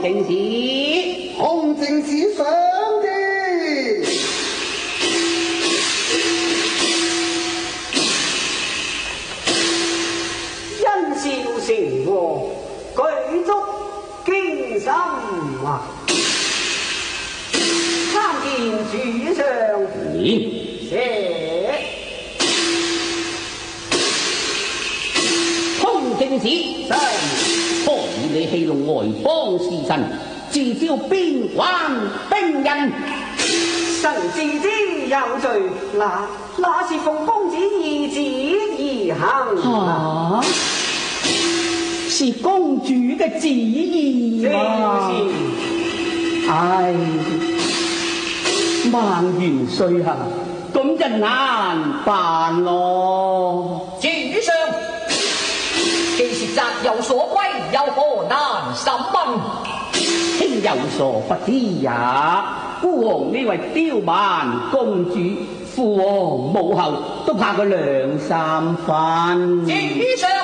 正是， 洪正是上的。 因笑成和，举足驚心啊！參見主上。謝。 洪正是上。 何以你戲弄外邦士臣，自招邊關兵刃？ 臣自知有罪，那是奉公子義旨而行。 是公主嘅旨意嘛？唉，萬元歲啊，咁就難辦咯。 主上，既是責有所歸，又何難審問？ 卿有所不知也，孤王呢位刁蠻公主，父王母后都怕佢兩三分。 主上。